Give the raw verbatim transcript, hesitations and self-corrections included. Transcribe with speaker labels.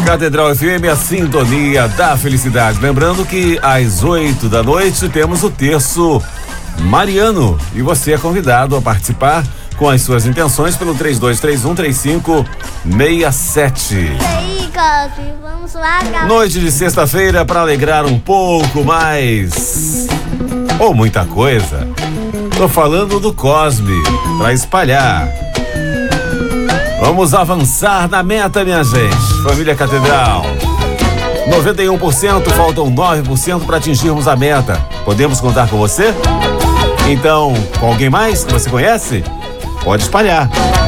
Speaker 1: Catedral F M, a sintonia da felicidade. Lembrando que às oito da noite temos o terço mariano e você é convidado a participar com as suas intenções pelo três dois três um, três cinco seis sete.
Speaker 2: E aí, Cosme, vamos lá, galera.
Speaker 1: Noite de sexta-feira para alegrar um pouco mais ou muita coisa. Tô falando do Cosme para espalhar. Vamos avançar na meta, minha gente. Família Catedral. noventa e um por cento, faltam nove por cento para atingirmos a meta. Podemos contar com você? Então, com alguém mais que você conhece? Pode espalhar.